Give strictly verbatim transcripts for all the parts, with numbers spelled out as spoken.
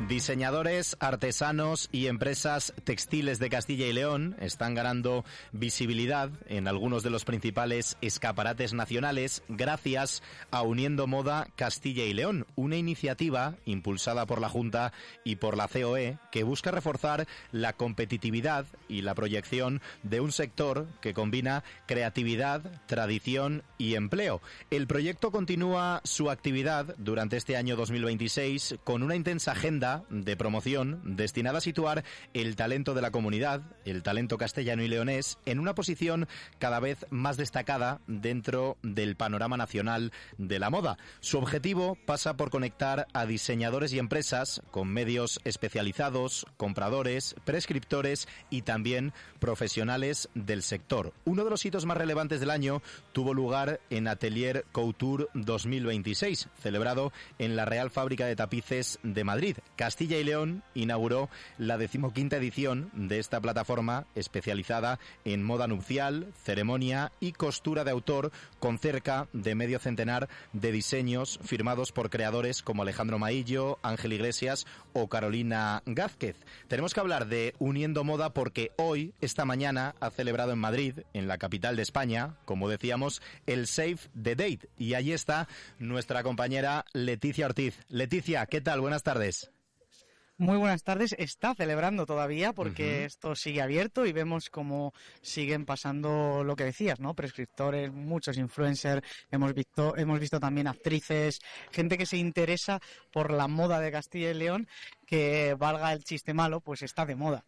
Diseñadores, artesanos y empresas textiles de Castilla y León están ganando visibilidad en algunos de los principales escaparates nacionales gracias a Uniendo Moda Castilla y León, una iniciativa impulsada por la Junta y por la C O E que busca reforzar la competitividad y la proyección de un sector que combina creatividad, tradición y empleo. El proyecto continúa su actividad durante este año dos mil veintiséis con una intensa agenda de promoción destinada a situar el talento de la comunidad, el talento castellano y leonés, en una posición cada vez más destacada dentro del panorama nacional de la moda. Su objetivo pasa por conectar a diseñadores y empresas con medios especializados, compradores, prescriptores y también profesionales del sector. Uno de los hitos más relevantes del año tuvo lugar en Atelier Couture dos mil veintiséis, celebrado en la Real Fábrica de Tapices de Madrid. Castilla y León inauguró la decimoquinta edición de esta plataforma especializada en moda nupcial, ceremonia y costura de autor, con cerca de medio centenar de diseños firmados por creadores como Alejandro Maillo, Ángel Iglesias o Carolina Gázquez. Tenemos que hablar de Uniendo Moda porque hoy, esta mañana, ha celebrado en Madrid, en la capital de España, como decíamos, el Save the Date. Y allí está nuestra compañera Leticia Ortiz. Leticia, ¿qué tal? Buenas tardes. Muy buenas tardes. Está celebrando todavía porque uh-huh. esto sigue abierto y vemos cómo siguen pasando lo que decías, ¿no? Prescriptores, muchos influencers, hemos visto, hemos visto también actrices, gente que se interesa por la moda de Castilla y León, que valga el chiste malo, pues está de moda.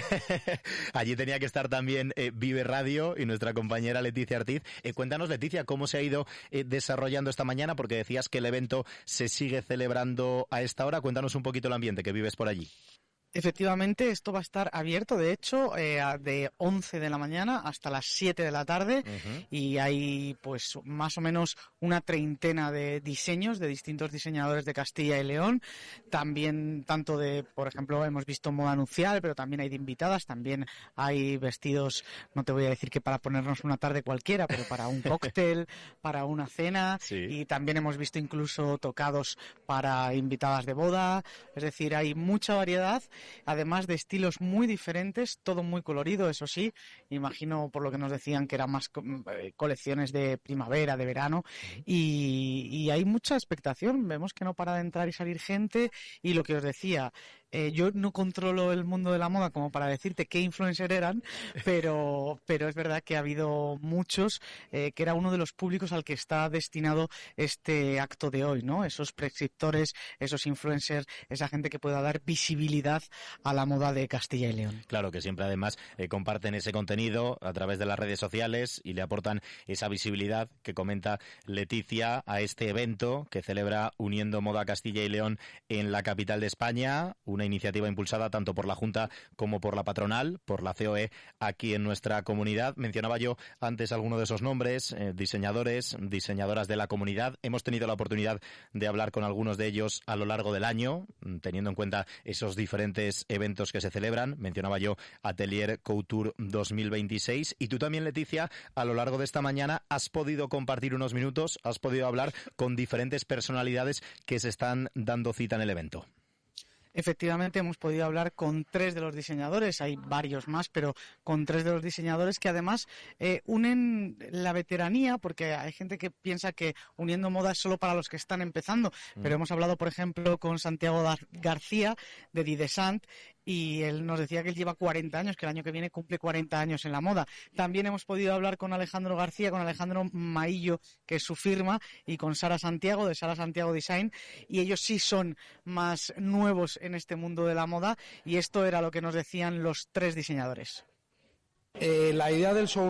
Allí tenía que estar también eh, Vive Radio y nuestra compañera Leticia Ortiz. Eh, cuéntanos, Leticia, cómo se ha ido eh, desarrollando esta mañana, porque decías que el evento se sigue celebrando a esta hora. Cuéntanos un poquito el ambiente que vives por allí. Efectivamente, esto va a estar abierto, de hecho, eh, de once de la mañana hasta las siete de la tarde uh-huh. y hay pues más o menos una treintena de diseños de distintos diseñadores de Castilla y León, también tanto de, por ejemplo, hemos visto moda nupcial, pero también hay de invitadas, también hay vestidos, no te voy a decir que para ponernos una tarde cualquiera, pero para un cóctel, para una cena, sí. Y también hemos visto incluso tocados para invitadas de boda, es decir, hay mucha variedad. Además de estilos muy diferentes, todo muy colorido, eso sí, imagino por lo que nos decían que eran más co- colecciones de primavera, de verano, y, y hay mucha expectación, vemos que no para de entrar y salir gente, y lo que os decía, eh, yo no controlo el mundo de la moda como para decirte qué influencer eran, pero, pero es verdad que ha habido muchos, eh, que era uno de los públicos al que está destinado este acto de hoy, ¿no? Esos prescriptores, esos influencers, esa gente que pueda dar visibilidad a la moda de Castilla y León. Claro, que siempre además eh, comparten ese contenido a través de las redes sociales y le aportan esa visibilidad que comenta Leticia a este evento que celebra Uniendo Moda Castilla y León en la capital de España, una iniciativa impulsada tanto por la Junta como por la patronal, por la C O E aquí en nuestra comunidad. Mencionaba yo antes alguno de esos nombres, eh, diseñadores, diseñadoras de la comunidad. Hemos tenido la oportunidad de hablar con algunos de ellos a lo largo del año, teniendo en cuenta esos diferentes eventos que se celebran. Mencionaba yo Atelier Couture dos mil veintiséis y tú también, Leticia, a lo largo de esta mañana has podido compartir unos minutos, has podido hablar con diferentes personalidades que se están dando cita en el evento. Efectivamente, hemos podido hablar con tres de los diseñadores, hay varios más, pero con tres de los diseñadores que además eh, unen la veteranía, porque hay gente que piensa que Uniendo Moda es solo para los que están empezando, mm. pero hemos hablado, por ejemplo, con Santiago Dar- García de Didesant, y él nos decía que él lleva cuarenta años, que el año que viene cumple cuarenta años en la moda. También hemos podido hablar con Alejandro García, con Alejandro Maillo, que es su firma, y con Sara Santiago, de Sara Santiago Design, y ellos sí son más nuevos en este mundo de la moda, y esto era lo que nos decían los tres diseñadores. Eh, la idea del show